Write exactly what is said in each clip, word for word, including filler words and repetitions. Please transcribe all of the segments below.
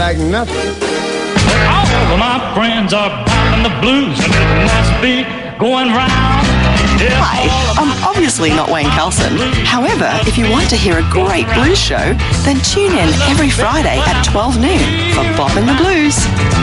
like nothing. All of my friends are popping the blues, and it must be going round. Hi, I'm obviously not Wayne Carlson. However, if you want to hear a great blues show, then tune in every Friday at twelve noon for Boppin' the Blues.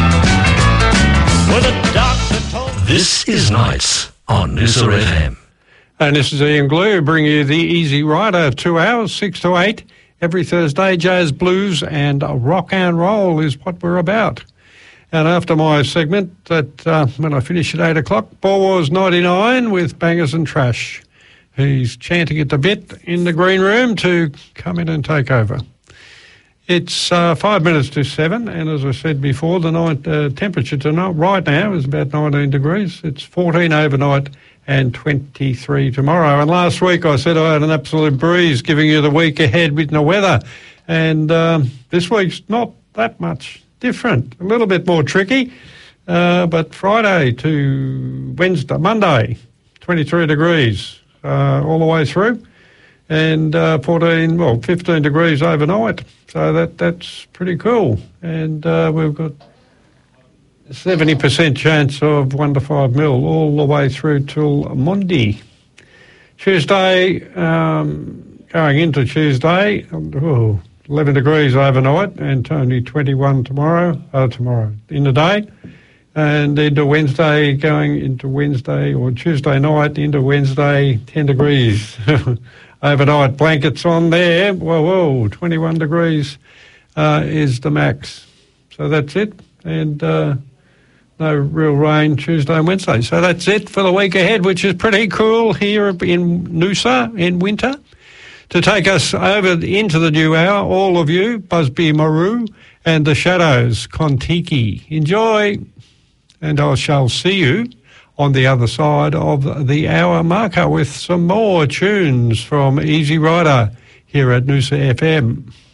This is Nights on Noosa F M. And this is Ian Glue, bringing you the Easy Rider, two hours, six to eight, every Thursday. Jazz, blues and rock and roll is what we're about. And after my segment, that uh, when I finish at eight o'clock, Ball Wars ninety-nine with Bangers and Trash. He's chanting at the bit in the green room to come in and take over. It's uh, five minutes to seven, and as I said before, the night uh, temperature tonight, right now is about nineteen degrees. It's fourteen overnight and twenty-three tomorrow. And last week I said I had an absolute breeze giving you the week ahead with the weather. And um, this week's not that much different, a little bit more tricky. Uh, but Friday to Wednesday, Monday, twenty-three degrees uh, all the way through. And uh, fourteen, well, fifteen degrees overnight. So that that's pretty cool. And uh, we've got seventy percent chance of one to five mil all the way through till Monday. Tuesday, um, going into Tuesday, oh, eleven degrees overnight and only twenty-one tomorrow, uh, tomorrow in the day. And into Wednesday, going into Wednesday or Tuesday night into Wednesday, ten degrees. Overnight, blankets on there. Whoa, whoa, twenty-one degrees uh, is the max. So that's it. And uh, no real rain Tuesday and Wednesday. So that's it for the week ahead, which is pretty cool here in Noosa in winter. To take us over into the new hour, all of you, Busby Maru and the Shadows, Kontiki. Enjoy, and I shall see you on the other side of the hour marker with some more tunes from Easy Rider here at Noosa F M.